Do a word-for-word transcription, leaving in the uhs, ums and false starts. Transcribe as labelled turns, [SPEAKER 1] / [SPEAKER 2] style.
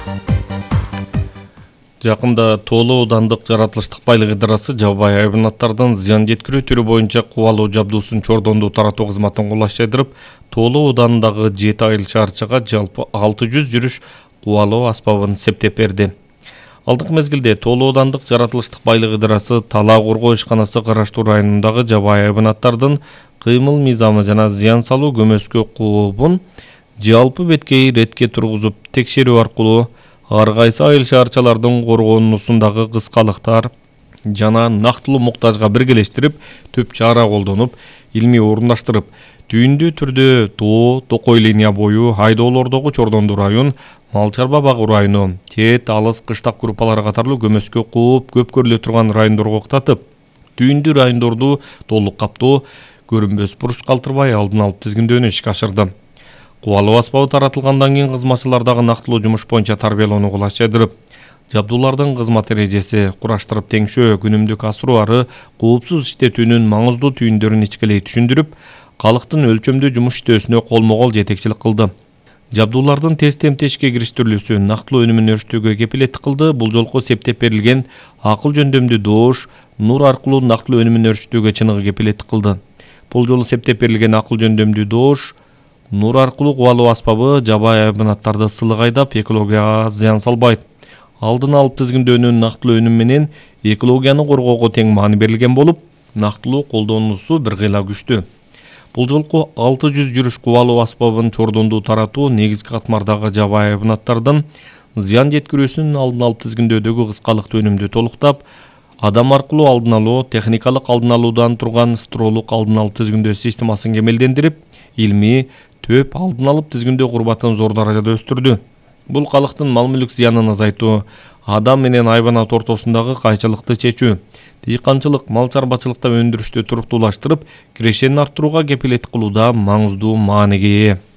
[SPEAKER 1] Жакында Тоолу аудандык жаратылыштык байлык идарасы жабайы хайванаттардын зыян жеткирүү түрү боюнча кубалоо жабдуусун чордондуу таратуу кызматын колдош жайдырып, Тоолу ауданындагы жети айыл шаарчага жалпы алты жүз жүрүш кубалоо аспабын септеп берди. Алдыңкы мезгилде Тоолу аудандык жаратылыштык байлык идарасы талаа коргоо ишканасы караштуу районундагы жабайы хайванаттардын кыймыл мыйзамы жана зыян салуу көмөскө куубун жалпы беткей иретке тургузуп текшерүү аркылуу ар кайсы айыл шаарчалардын коргоонуусундагы кыскалыктар жана нактылуу муктажга биргелештирип түп чара колдонуп, илмий орундаштырып, түйүндүү түрдө Тоо, Токой линия бою айдоолордогу Чордондуу район, Мал чарба багуу району, Тет, Алыс, Кыштак группалары катарлуу көмөскө кууп, көп көрүлө турган райондорго уктатып, түйүндүү райондорду толук каптоо, көрүнбөс буруч калтырбай алдын алып тизгиндөөнү ишке ашырды. Кубалоо аспабы таратылгандан кийин кызматчылардагы нактылуу жумуш боюнча тарбиялоону кулаш жайдырып, жабдуулардын кызмат эрежеси, кураштырып теңшөө, күнүмдүк асыруу ары коопсуз иштетүүнүн маңыздуу түйүндөрүн ичкилей түшүндүрүп, калктын өлчөмдүү жумуш иштөөсүнө колмо-кол жетекчилик кылды. Жабдуулардын тез темпте ишке кириштирилүүсү нактылуу өнүмүн өрүштөөгө кепилеттик кылды. Бул жолку септеп берилген акыл жөндөмдүү доош нур аркылуу нактылуу өнүмүн өрүштөөгө чыныгы кепилеттик кылды. Бул жолу септеп берилген акыл жөндөмдүү доош нур аркылуу кубалоо аспабы жабайы хайванаттарды сылык айдап, экологияга зыян салбайт. Алдын алып тизгиндөөнүн нактылуу өнүм менен экологияны коргоого тең маани берилген болуп, нактылуу колдонуусу бир кыйла күчтүү. Бул жолку алты жүз жүрүш кубалоо аспабын чордондуу таратуу негизги катмардагы жабайы хайванаттардын зыян жеткирүүсүнүн алдын алып тизгиндөөдөгү кыскалыктуу өнүмдү толуктап, адам аркылуу алдын алуу, техникалык алдын алуудан турган строолук алдын алып тизгиндөө системасын кемелдендирип, илмий, төп алдын алып тизгиндөө курбатын зор даражада өстүрдү. Бул калктын мал-мүлк зыянын азайтуу, адам менен хайванат ортосундагы кайчылыкты чечүү, дыйканчылык, мал чарбачылыкта өндүрүштү туруктуулаштырып, кирешенин арттырууга кепилеттик кылууда маңыздуу мааниге ээ.